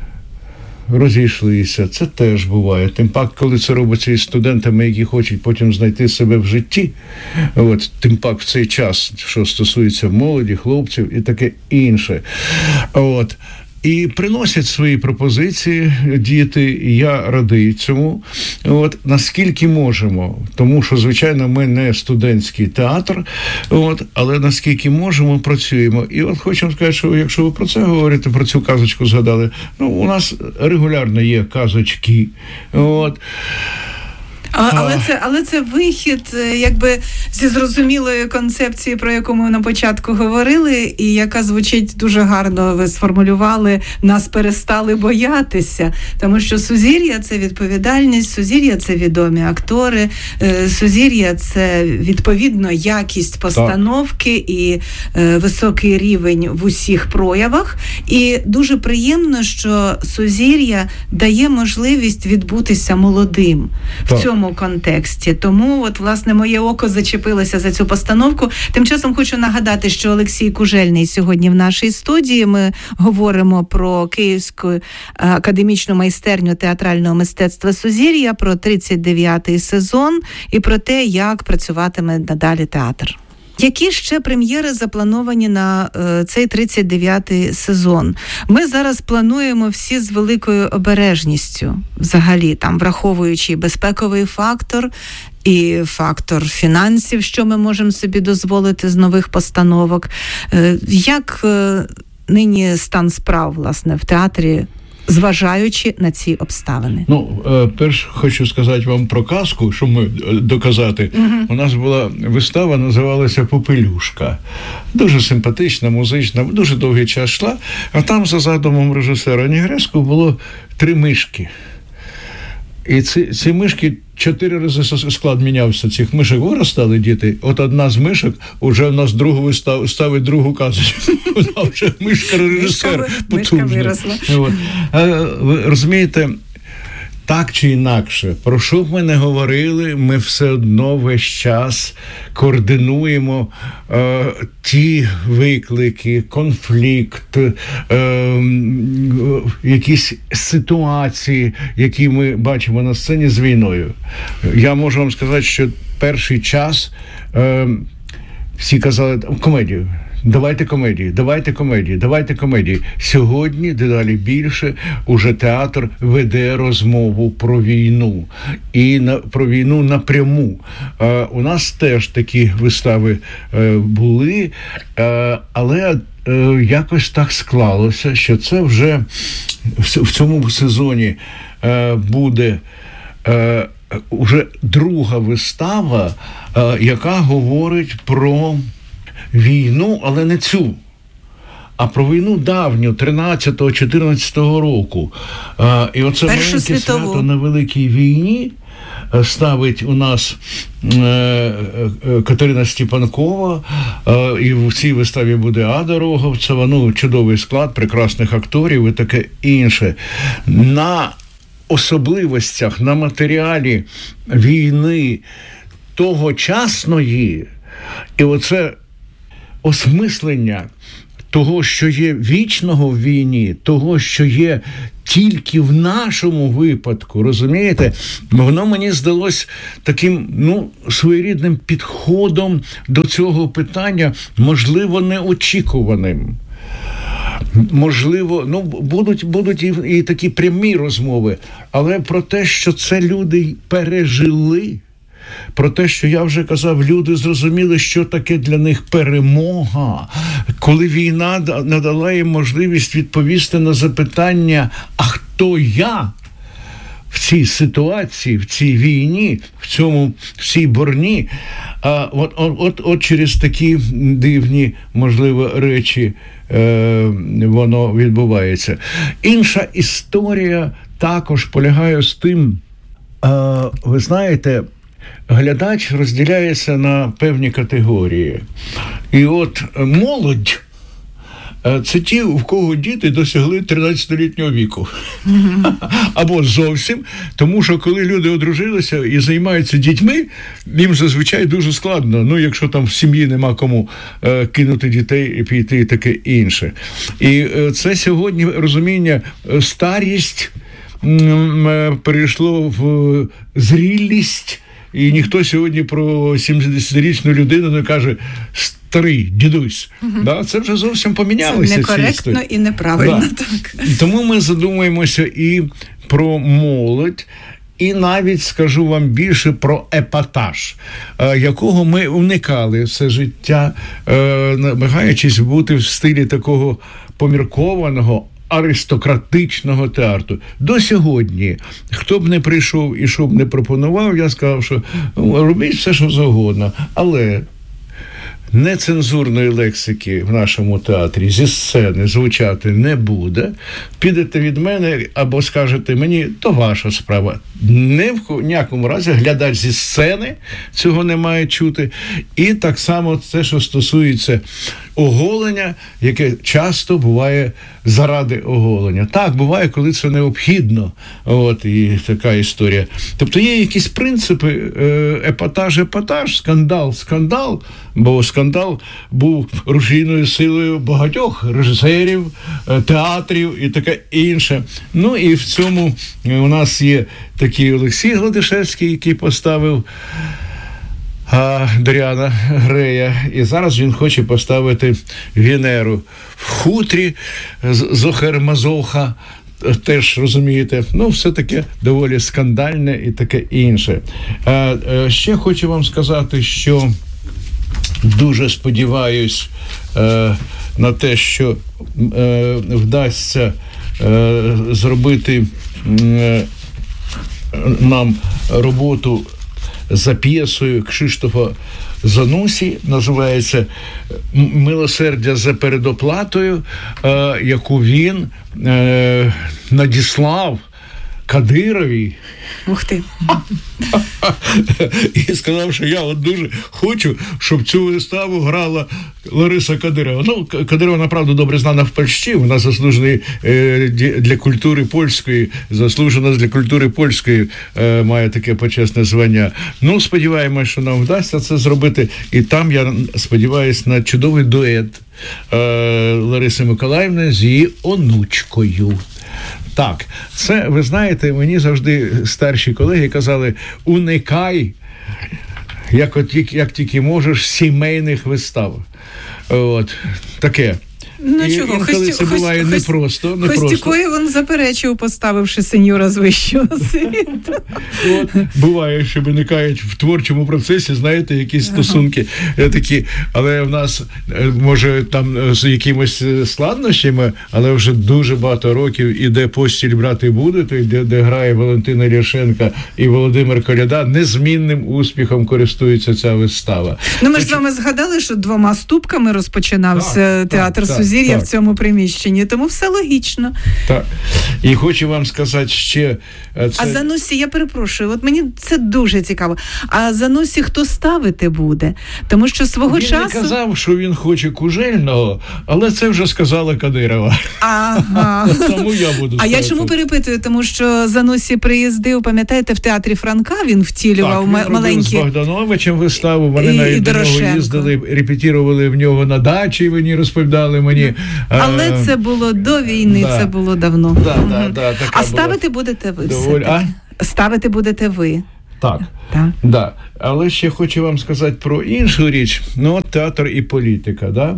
розійшлися. Це теж буває. Тим пак, коли це робиться із студентами, які хочуть потім знайти себе в житті, от, тим пак в цей час, що стосується молоді, хлопців і таке інше. От. І приносять свої пропозиції діти, і я радий цьому, от, наскільки можемо. Тому що, звичайно, ми не студентський театр, от, але наскільки можемо, працюємо. І от хочу сказати, що якщо ви про це говорите, про цю казочку згадали, ну, у нас регулярно є казочки. От. А, але це, але це вихід, якби, зі зрозумілої концепції, про яку ми на початку говорили, і яка звучить дуже гарно, ви сформулювали, нас перестали боятися. Тому що Сузір'я – це відповідальність, Сузір'я – це відомі актори, Сузір'я – це, відповідно, якість постановки так. і е, високий рівень в усіх проявах. І дуже приємно, що Сузір'я дає можливість відбутися молодим так. в цьому контексті. Тому, от, власне, моє око зачепилося за цю постановку. Тим часом хочу нагадати, що Олексій Кужельний сьогодні в нашій студії. Ми говоримо про Київську академічну майстерню театрального мистецтва Сузір'я, про тридцять дев'ятий сезон і про те, як працюватиме надалі театр. Які ще прем'єри заплановані на е, цей тридцять дев'ятий сезон? Ми зараз плануємо всі з великою обережністю, взагалі, там, враховуючи безпековий фактор і фактор фінансів, що ми можемо собі дозволити з нових постановок. Е, як е, нині стан справ, власне, в театрі, зважаючи на ці обставини? Ну, перш хочу сказати вам про казку, щоб ми доказати. Uh-huh. У нас була вистава, називалася «Попелюшка». Дуже симпатична, музична, дуже довгий час йшла. А там, за задумом режисера Нігреску, було три мишки. І ці, ці мишки, чотири рази склад мінявся цих мишок, виростали діти. От одна з мишок уже в нас другу став, ставить другу казочку. Вона вже мишка-режисер потужна. Мишка виросла. От. Ви розумієте, так чи інакше, про що б ми не говорили, ми все одно весь час координуємо е, ті виклики, конфлікт, е, якісь ситуації, які ми бачимо на сцені з війною. Я можу вам сказати, що перший час е, всі казали комедію. Давайте комедії, давайте комедії, давайте комедії. Сьогодні, дедалі більше, уже театр веде розмову про війну. І на, про війну напряму. Е, у нас теж такі вистави е, були, е, але е, якось так склалося, що це вже в цьому сезоні е, буде е, уже друга вистава, е, яка говорить про війну, але не цю, а про війну давню, тринадцятого-чотирнадцятого року. А, і оце Першу маленьке світову. свято на Великій війні ставить у нас е, е, Катерина Степанкова, е, і в цій виставі буде Ада Роговцева, ну, чудовий склад, прекрасних акторів і таке інше. На особливостях, на матеріалі війни тогочасної, і оце осмислення того, що є вічного в війні, того, що є тільки в нашому випадку, розумієте? Воно мені здалось таким, ну, своєрідним підходом до цього питання, можливо, неочікуваним. Можливо, ну, будуть, будуть і, і такі прямі розмови, але про те, що це люди пережили, про те, що я вже казав, люди зрозуміли, що таке для них перемога, коли війна надала їм можливість відповісти на запитання, а хто я в цій ситуації, в цій війні, в цьому, в цій борні. А от, от, от, от через такі дивні, можливо, речі е, воно відбувається. Інша історія також полягає з тим, е, ви знаєте, глядач розділяється на певні категорії. І от молодь – це ті, у кого діти досягли тринадцятилітнього віку. Mm-hmm. Або зовсім. Тому що коли люди одружилися і займаються дітьми, їм зазвичай дуже складно. Ну, якщо там в сім'ї нема кому е, кинути дітей і піти і таке інше. І е, це сьогодні розуміння, старість е, перейшло в зрілість. І ніхто сьогодні про сімдесятирічну людину не каже «старий, дідусь». Угу. Да? Це вже зовсім помінялося. Це некоректно і неправильно. Да. Так. Тому ми задумуємося і про молодь, і навіть, скажу вам більше, про епатаж, якого ми уникали все життя, намагаючись бути в стилі такого поміркованого, аристократичного театру. До сьогодні, хто б не прийшов і що б не пропонував, я сказав, що робіть все, що завгодно. Але нецензурної лексики в нашому театрі зі сцени звучати не буде. Підете від мене або скажете мені, то ваша справа. Не в ніякому разі глядач зі сцени цього не має чути. І так само це, що стосується оголення, яке часто буває заради оголення. Так, буває, коли це необхідно. От, і така історія. Тобто є якісь принципи, епатаж, епатаж, скандал, скандал, бо скандал був рушійною силою багатьох режисерів, театрів і таке інше. Ну і в цьому у нас є такий Олексій Гладишевський, який поставив а, Доріана Грея, і зараз він хоче поставити Венеру в хутрі Зохер-Мазоха, теж, розумієте, ну, все таке доволі скандальне і таке інше. А, а, ще хочу вам сказати, що дуже сподіваюсь е, на те, що е, вдасться е, зробити е, нам роботу за п'єсою Кшиштофа Занусі, називається «Милосердя за передоплатою», е, яку він е, надіслав Кадирові. Ух ти. І сказав, що я от дуже хочу, щоб цю виставу грала Лариса Кадирова. Ну, Кадирова, направду, добре знана в Польщі, вона заслужена для культури польської, заслужена для культури польської, має таке почесне звання. Ну, сподіваємось, що нам вдасться це зробити. І там, я сподіваюся, на чудовий дует Лариси Миколаївни з її онучкою. Так, це, ви знаєте, мені завжди старші колеги казали, уникай, як, от, як тільки можеш, сімейних вистав. От, таке. Ну, і чого? інколи це буває непросто. Не Хостікоєв він заперечив, поставивши сеньора з вищого світу. От, буває, що виникають в творчому процесі, знаєте, якісь стосунки ага. такі, але в нас, може, там з якимись складнощами, але вже дуже багато років іде «Постіль брати будете», де, де грає Валентина Ляшенка і Володимир Коляда, незмінним успіхом користується ця вистава. Ну, ми ж з вами згадали, що двома ступками розпочинався так, театр так, Сузір'я так, в цьому приміщенні, тому все логічно. Так. І хочу вам сказати ще... Це... А Занусі, я перепрошую, от мені це дуже цікаво. А Занусі хто ставити буде? Тому що свого він часу... Він не казав, що він хоче Кужельного, але це вже сказала Кадирова. Ага. Тому я буду А я чому перепитую? Тому що Занусі приїздив, пам'ятаєте, в театрі Франка він втілював так, він маленькі... з Богдановичем виставу, вони і, навіть і до нього їздили, репетірували в нього на дачі, мені розповідали мені. Але а, це було до війни, да. це було давно. Да, угу. да, да, а ставити будете ви Доволі... все-таки? А? Ставити будете ви. Так, так. Да. Але ще хочу вам сказати про іншу річ. Ну, театр і політика, да?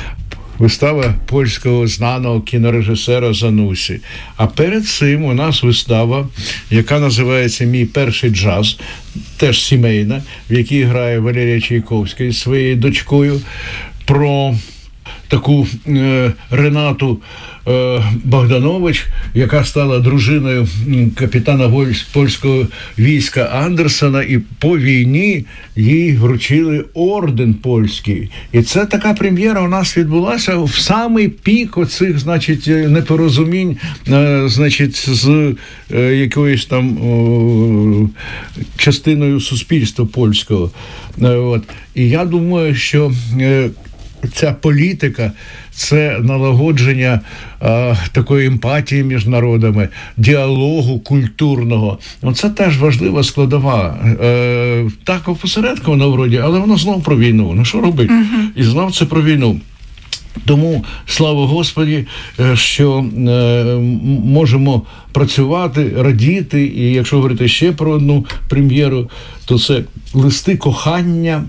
Вистава польського знаного кінорежисера Занусі. А перед цим у нас вистава, яка називається «Мій перший джаз», теж сімейна, в якій грає Валерія Чайковська зі своєю дочкою, про таку е, Ренату е, Богданович, яка стала дружиною капітана польського війська Андерсона, і по війні їй вручили орден польський. І це така прем'єра у нас відбулася в самий пік оцих, значить, непорозумінь, е, значить, з е, якоюсь там о, частиною суспільства польського. Е, от. І я думаю, що е, ця політика – це налагодження е, такої емпатії між народами, діалогу культурного. Це теж важлива складова. Е, так, опосередковано вроді, але воно знов про війну. Ну що робити? Uh-huh. І знов це про війну. Тому, слава Господі, що е, можемо працювати, радіти. І якщо говорити ще про одну прем'єру, то це «Листи кохання»,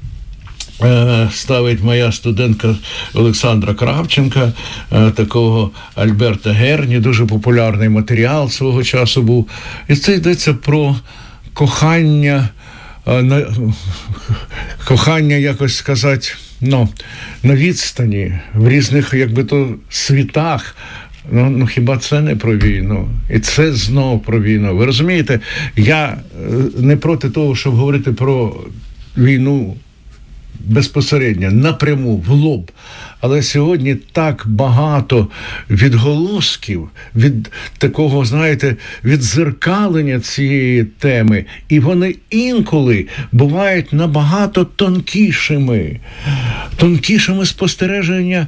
ставить моя студентка Олександра Кравченка, такого Альберта Герні, дуже популярний матеріал свого часу був. І це йдеться про кохання, кохання, якось сказати, ну, на відстані, в різних, якби то, світах. Ну, ну, хіба це не про війну? І це знов про війну. Ви розумієте, я не проти того, щоб говорити про війну безпосередньо, напряму, в лоб. Але сьогодні так багато відголосків, від такого, знаєте, віддзеркалення цієї теми. І вони інколи бувають набагато тонкішими. Тонкішими спостереження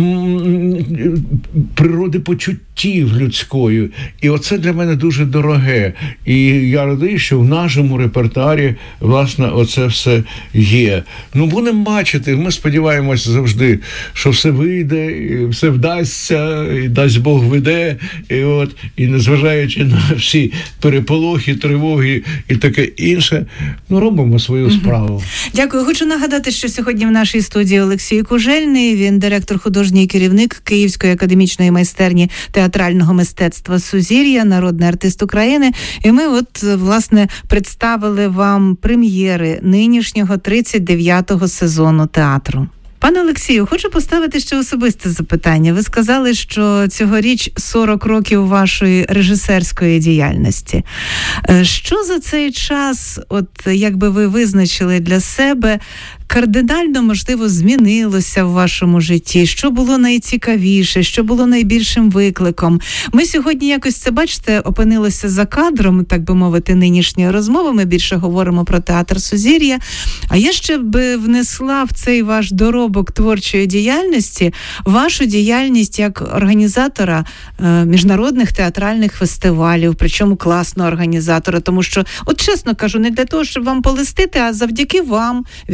природи почуттів людської. І оце для мене дуже дороге. І я радий, що в нашому репертуарі, власне, оце все є. Ну, будемо бачити, ми сподіваємося завжди, що все вийде, і все вдасться, і дасть Бог веде, і от, і незважаючи на всі переполохи, тривоги і таке інше, ну, робимо свою справу. Дякую. Хочу нагадати, що сьогодні в нашій студії Олексій Кужельний, він директор, художній керівник Київської академічної майстерні театрального мистецтва «Сузір'я», народний артист України. І ми от, власне, представили вам прем'єри нинішнього тридцять дев'ятого сезону театру. Пане Олексію, хочу поставити ще особисте запитання. Ви сказали, що цьогоріч сорок років вашої режисерської діяльності. Що за цей час, от як би ви визначили для себе, кардинально, можливо, змінилося в вашому житті? Що було найцікавіше? Що було найбільшим викликом? Ми сьогодні якось це, бачите, опинилося за кадром, так би мовити, нинішньої розмови. Ми більше говоримо про театр «Сузір'я». А я ще би внесла в цей ваш доробок творчої діяльності вашу діяльність як організатора е, міжнародних театральних фестивалів, причому класного організатора. Тому що, от чесно кажу, не для того, щоб вам полистити, а завдяки вам, Віталію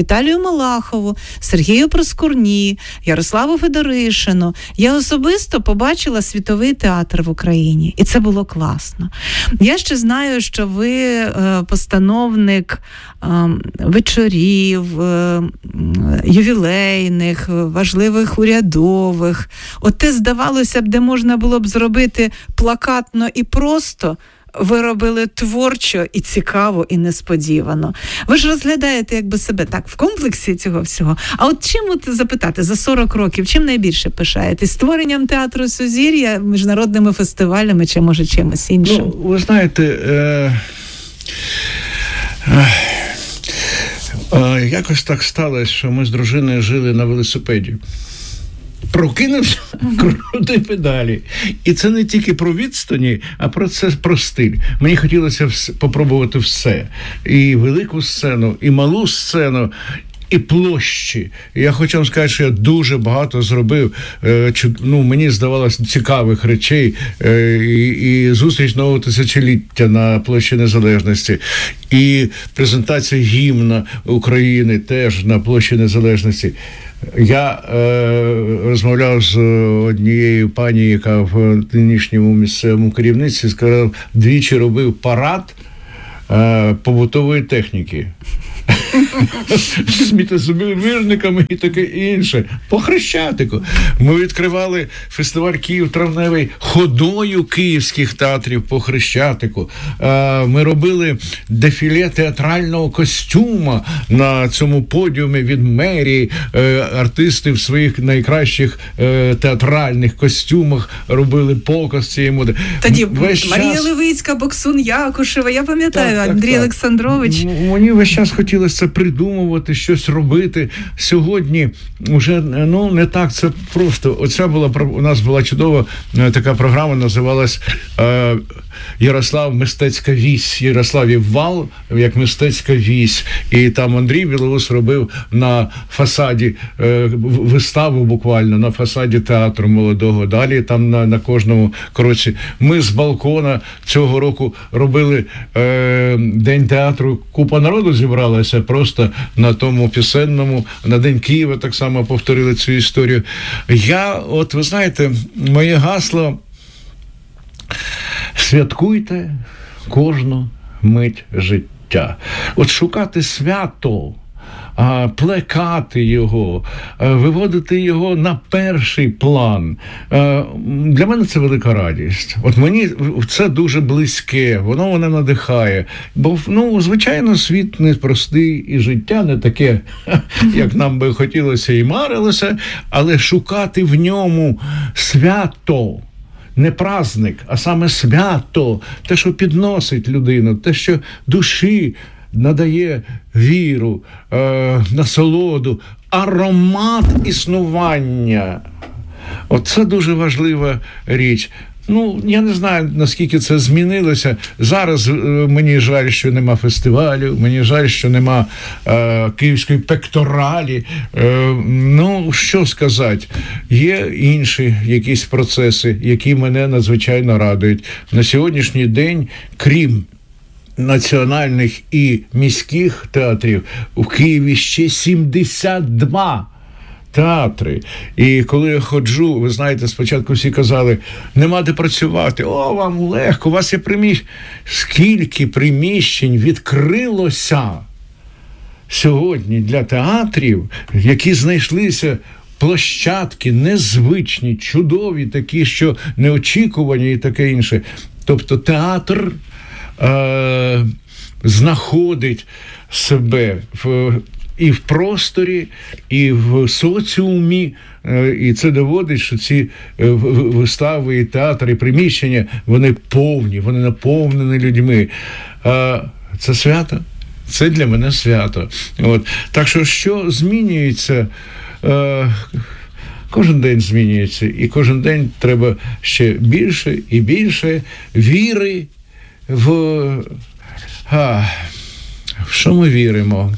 Малахову, Сергію Проскурні, Ярославу Федоришину. Я особисто побачила світовий театр в Україні. І це було класно. Я ще знаю, що ви е, постановник е, вечорів, е, ювілейних, важливих урядових. От те, здавалося б, де можна було б зробити плакатно і просто, ви робили творчо і цікаво, і несподівано. Ви ж розглядаєте якби себе так в комплексі цього всього. А от чим от запитати за сорок років, чим найбільше пишаєтесь? Створенням театру Сузір'я, міжнародними фестивалями чи, може, чимось іншим? Ну, ви знаєте, е- е- е- якось так сталося, що ми з дружиною жили на велосипеді. Прокинувся, крути педалі. І це не тільки про відстані, а про це, про стиль. Мені хотілося вс- попробувати все. І велику сцену, і малу сцену, і площі. І я хочу вам сказати, що я дуже багато зробив, е, чи, ну, мені здавалося, цікавих речей. Е, і, і зустріч нового тисячоліття на площі Незалежності, і презентація гімна України теж на площі Незалежності. Я е, розмовляв з однією пані, яка в нинішньому місцевому керівництві, сказав, двічі робив парад е, побутової техніки. З сміттєзабірниками і таке інше. По Хрещатику. Ми відкривали фестиваль «Київ травневий» ходою київських театрів по Хрещатику. Ми робили дефіле театрального костюма на цьому подіумі від мерії. Артисти в своїх найкращих театральних костюмах робили показ цієї моди. Тоді весь Марія час... Левицька, Боксун Якушева, я пам'ятаю, так, так, Андрій так. Олександрович. Мені весь час хотілося це придумувати, щось робити. Сьогодні вже, ну, не так це просто. Оця була, у нас була чудова така програма, називалась е, Ярослав Мистецька вісь. Ярославів вал, як мистецька вісь. І там Андрій Білоус робив на фасаді е, виставу буквально, на фасаді театру молодого. Далі там на, на кожному кроці. Ми з балкона цього року робили е, День театру. Купа народу зібралася просто на тому пісенному, на День Києва так само повторили цю історію. Я, от ви знаєте, моє гасло: святкуйте кожну мить життя. От шукати свято, плекати його, виводити його на перший план. Для мене це велика радість. От мені це дуже близьке, воно мене надихає. Бо, ну, звичайно, світ непростий і життя не таке, як нам би хотілося і марилося, але шукати в ньому свято, не праздник, а саме свято, те, що підносить людину, те, що душі надає віру, е, насолоду, аромат існування. Оце дуже важлива річ. Ну, я не знаю, наскільки це змінилося. Зараз е, мені жаль, що нема фестивалю, мені жаль, що нема е, київської пекторалі. Е, ну, що сказати, є інші якісь процеси, які мене надзвичайно радують. На сьогоднішній день, крім національних і міських театрів, у Києві ще сімдесят два театри. І коли я ходжу, ви знаєте, спочатку всі казали, нема де працювати, о, вам легко, у вас є приміщення. Скільки приміщень відкрилося сьогодні для театрів, які знайшлися площадки незвичні, чудові, такі, що неочікувані і таке інше. Тобто театр Е, знаходить себе в, і в просторі, і в соціумі, е, і це доводить, що ці е, вистави, і театри, і приміщення, вони повні, вони наповнені людьми. Е, це свято, це для мене свято. От. Так що, що змінюється? Е, Кожен день змінюється, і кожен день треба ще більше і більше віри в... А, в що ми віримо?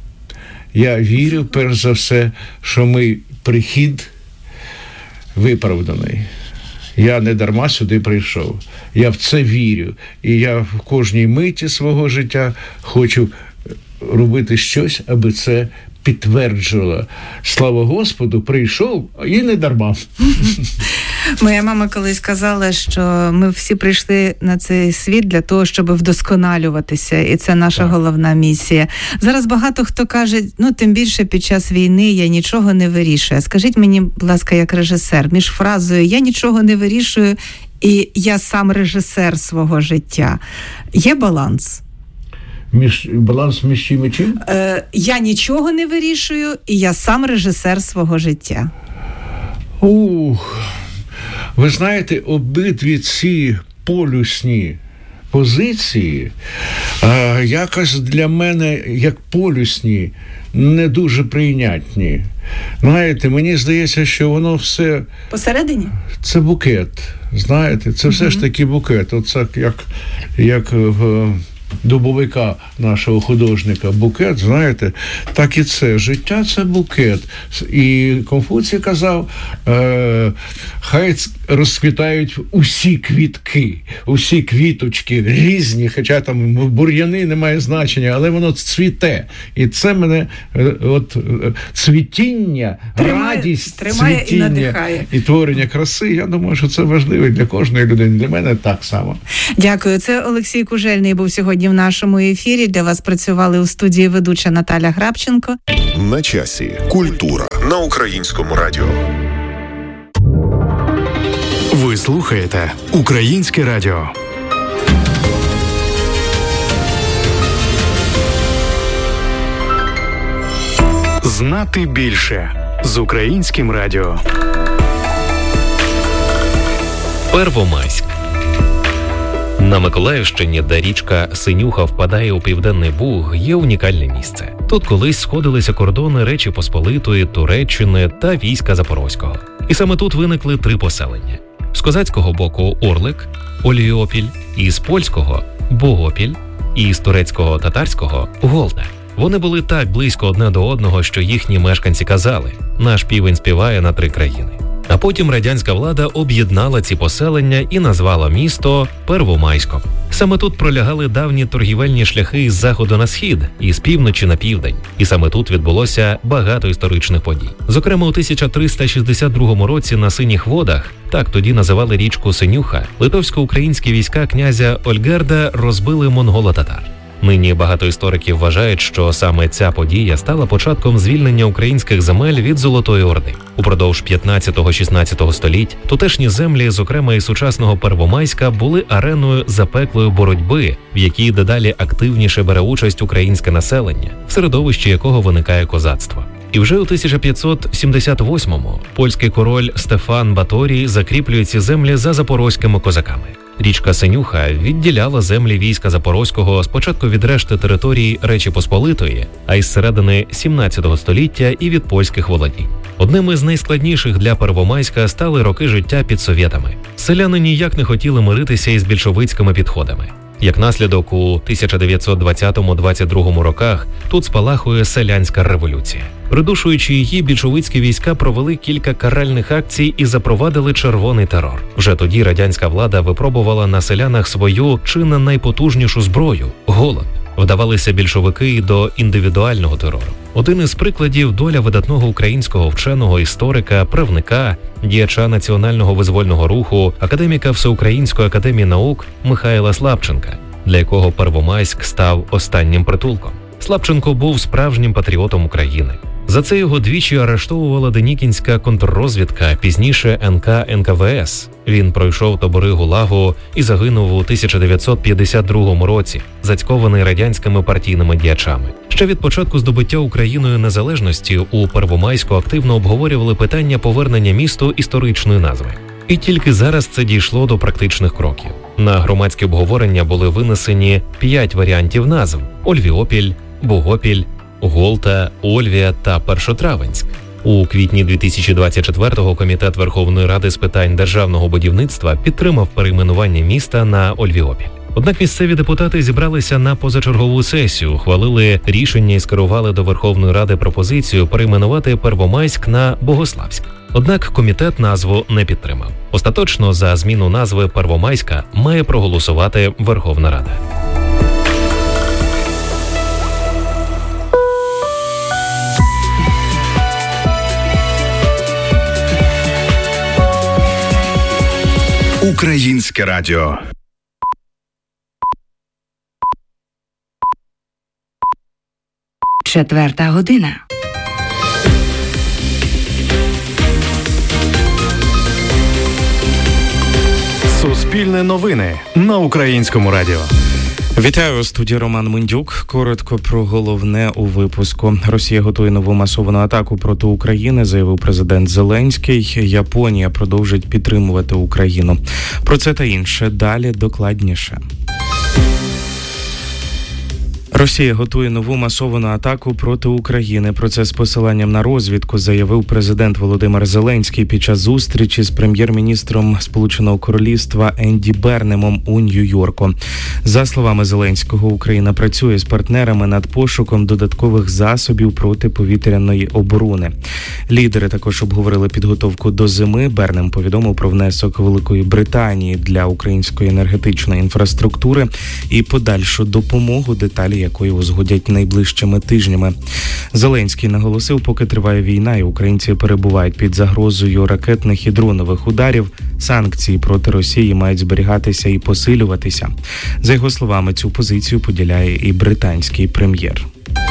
Я вірю, перш за все, що ми прихід виправданий. Я не дарма сюди прийшов. Я в це вірю. І я в кожній миті свого життя хочу робити щось, аби це підтверджувала: слава Господу, прийшов, і не дарма. Моя мама колись казала, що ми всі прийшли на цей світ для того, щоб вдосконалюватися, і це наша так. головна місія. Зараз багато хто каже, ну, тим більше під час війни я нічого не вирішую. Скажіть мені, будь ласка, як режисер, між фразою «я нічого не вирішую» і «я сам режисер свого життя» є баланс? Між, баланс між чим і чим? Е, я нічого не вирішую, і я сам режисер свого життя. Ух, ви знаєте, обидві ці полюсні позиції а, якось для мене, як полюсні, не дуже прийнятні. Знаєте, мені здається, що воно все... Посередині? Це букет, знаєте, це все mm-hmm. ж таки букет. Оце як, як в дубовика нашого художника букет, знаєте, так і це. Життя – це букет. І Конфуцій казав, е, хай розквітають усі квітки, усі квіточки різні, хоча там бур'яни немає значення, але воно цвіте. І це мене, от, цвітіння, тримає, радість, тримає цвітіння і надихає. І творення краси, я думаю, що це важливо для кожної людини. Для мене так само. Дякую. Це Олексій Кужельний був сьогодні в нашому ефірі. Для вас працювали у студії ведуча Наталя Грабченко. На часі. Культура на Українському радіо. Ви слухаєте Українське радіо. Знати більше з Українським радіо. Первомайськ. На Миколаївщині, де річка Синюха впадає у Південний Буг, є унікальне місце. Тут колись сходилися кордони Речі Посполитої, Туреччини та війська Запорозького. І саме тут виникли три поселення. З козацького боку – Орлик, Ольвіопіль, і з польського – Богопіль, і з турецького-татарського – Голда. Вони були так близько одне до одного, що їхні мешканці казали «наш півень співає на три країни». А потім радянська влада об'єднала ці поселення і назвала місто Первомайськом. Саме тут пролягали давні торгівельні шляхи з заходу на схід і з півночі на південь. І саме тут відбулося багато історичних подій. Зокрема, у тисяча триста шістдесят другому році на Синіх водах, так тоді називали річку Синюха, литовсько-українські війська князя Ольгерда розбили монголо-татар. Нині багато істориків вважають, що саме ця подія стала початком звільнення українських земель від Золотої Орди. Упродовж п'ятнадцятого-шістнадцятого століть тутешні землі, зокрема і сучасного Первомайська, були ареною запеклої боротьби, в якій дедалі активніше бере участь українське населення, в середовищі якого виникає козацтво. І вже у тисяча п'ятсот сімдесят восьмому польський король Стефан Баторій закріплює ці землі за запорозькими козаками. Річка Синюха відділяла землі війська Запорозького спочатку від решти території Речі Посполитої, а із середини сімнадцятого століття і від польських володінь. Одним із найскладніших для Первомайська стали роки життя під совєтами. Селяни ніяк не хотіли миритися із більшовицькими підходами. Як наслідок, у тисяча дев'ятсот двадцятому - двадцять другому роках тут спалахує селянська революція. Придушуючи її, більшовицькі війська провели кілька каральних акцій і запровадили червоний терор. Вже тоді радянська влада випробувала на селянах свою чи не найпотужнішу зброю – голод. Вдавалися більшовики й до індивідуального терору. Один із прикладів – доля видатного українського вченого, історика, правника, діяча національного визвольного руху, академіка Всеукраїнської академії наук Михайла Слабченка, для якого Первомайськ став останнім притулком. Слабченко був справжнім патріотом України. За це його двічі арештовувала денікінська контррозвідка, пізніше ен ка ен ка ве ес. Він пройшов табори ГУЛАГу і загинув у тисяча дев'ятсот п'ятдесят другому році, зацькований радянськими партійними діячами. Ще від початку здобуття Україною незалежності у Первомайську активно обговорювали питання повернення місту історичної назви. І тільки зараз це дійшло до практичних кроків. На громадські обговорення були винесені п'ять варіантів назв – Ольвіопіль, Богопіль, Голта, Ольвія та Першотравенськ. У квітні дві тисячі двадцять четвертого Комітет Верховної Ради з питань державного будівництва підтримав перейменування міста на Ольвіопіль. Однак місцеві депутати зібралися на позачергову сесію, ухвалили рішення і скерували до Верховної Ради пропозицію перейменувати Первомайськ на Богославськ. Однак комітет назву не підтримав. Остаточно за зміну назви Первомайська має проголосувати Верховна Рада. Українське радіо. Четверта година. Суспільне новини на Українському радіо. Вітаю, у студії Роман Мендюк. Коротко про головне у випуску. Росія готує нову масовану атаку проти України, заявив президент Зеленський. Японія продовжить підтримувати Україну. Про це та інше далі докладніше. Росія готує нову масовану атаку проти України. Про це з посиланням на розвідку заявив президент Володимир Зеленський під час зустрічі з прем'єр-міністром Сполученого Королівства Енді Бернемом у Нью-Йорку. За словами Зеленського, Україна працює з партнерами над пошуком додаткових засобів протиповітряної оборони. Лідери також обговорили підготовку до зими. Бернем повідомив про внесок Великої Британії для української енергетичної інфраструктури і подальшу допомогу, деталі якої узгодять найближчими тижнями. Зеленський наголосив, поки триває війна і українці перебувають під загрозою ракетних і дронових ударів, санкції проти Росії мають зберігатися і посилюватися. За його словами, цю позицію поділяє і британський прем'єр.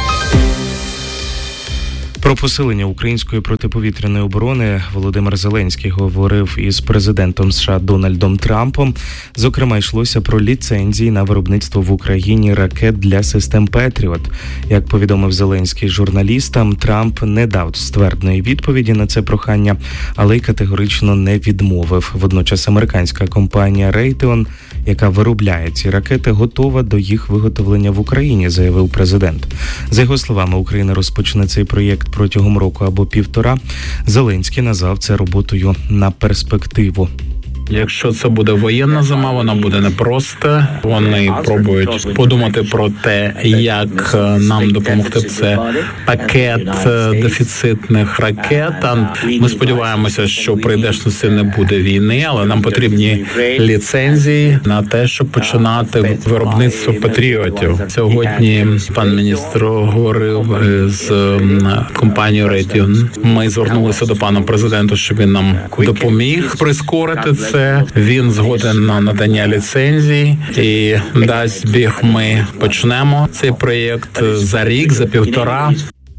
Про посилення української протиповітряної оборони Володимир Зеленський говорив із президентом США Дональдом Трампом. Зокрема, йшлося про ліцензії на виробництво в Україні ракет для систем «Петріот». Як повідомив Зеленський журналістам, Трамп не дав ствердної відповіді на це прохання, але й категорично не відмовив. Водночас американська компанія Raytheon, яка виробляє ці ракети, готова до їх виготовлення в Україні, заявив президент. За його словами, Україна розпочне цей проєкт протягом року або півтора. Зеленський назвав це роботою на перспективу. Якщо це буде воєнна зима, вона буде непроста. Вони пробують подумати про те, як нам допомогти. Це пакет дефіцитних ракет. Ми сподіваємося, що в прийдешності не буде війни, але нам потрібні ліцензії на те, щоб починати виробництво патріотів. Сьогодні пан міністр говорив з компанією Raytheon. Ми звернулися до пана президента, щоб він нам допоміг прискорити це. Він згоден на надання ліцензій і дасть біг, ми почнемо цей проєкт за рік, за півтора.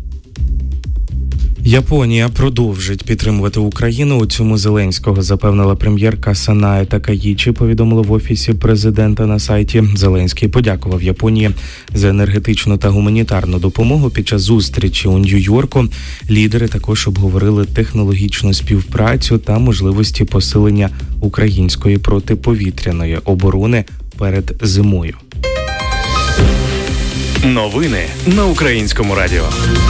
Японія продовжить підтримувати Україну. У цьому Зеленського запевнила прем'єрка Санае Такаїчі, повідомило в Офісі президента на сайті. Зеленський подякував Японії за енергетичну та гуманітарну допомогу під час зустрічі у Нью-Йорку. Лідери також обговорили технологічну співпрацю та можливості посилення української протиповітряної оборони перед зимою. Новини на Українському радіо.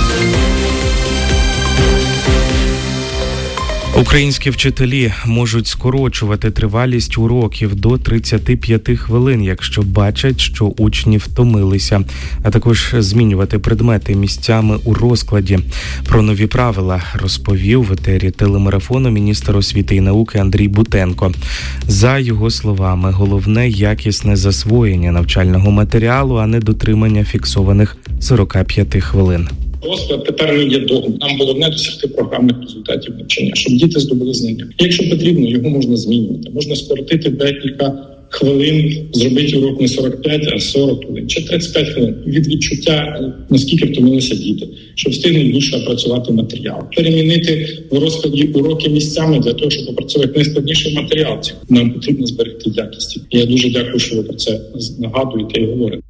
Українські вчителі можуть скорочувати тривалість уроків до тридцять п'ять хвилин, якщо бачать, що учні втомилися, а також змінювати предмети місцями у розкладі. Про нові правила розповів в етері телемарафону міністр освіти і науки Андрій Бутенко. За його словами, головне – якісне засвоєння навчального матеріалу, а не дотримання фіксованих сорок п'ять хвилин. Розклад тепер не є догмою. Нам головне досягти програмних результатів навчання, щоб діти здобули знання. Якщо потрібно, його можна змінювати. Можна скоротити декілька хвилин, зробити урок не сорок п'ять, а сорок хвилин, чи тридцять п'ять хвилин. Від відчуття, наскільки втомилися діти, щоб встигнути більше опрацювати матеріал. Перемінити в розкладі уроки місцями для того, щоб опрацювати найскладніший матеріал. Нам потрібно зберегти якість. Я дуже дякую, що ви про це нагадуєте і говорите.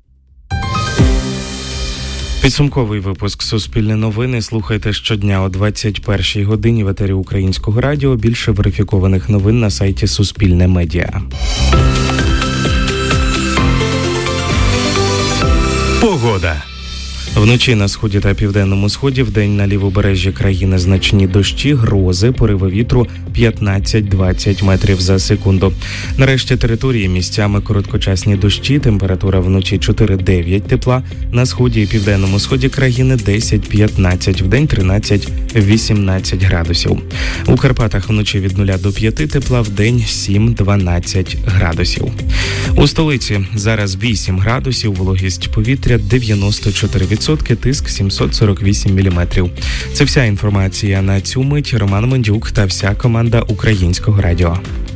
Підсумковий випуск «Суспільне новини» слухайте щодня о двадцять першій годині в етері Українського радіо. Більше верифікованих новин на сайті Суспільне Медіа. Погода. Вночі на сході та південному сході, вдень на лівобережжі країни значні дощі, грози, пориви вітру п'ятнадцять-двадцять метрів за секунду. Нарешті території місцями короткочасні дощі, температура вночі чотири-дев'ять тепла, на сході і південному сході країни десять-п'ятнадцять, вдень тринадцять-вісімнадцять градусів. У Карпатах вночі від нуля до п'яти тепла, вдень сім-дванадцять градусів. У столиці зараз вісім градусів, вологість повітря дев'яносто чотири відсотки, тиск сімсот сорок вісім міліметрів. Це вся інформація на цю мить. Роман Мендюк та вся команда Українського радіо.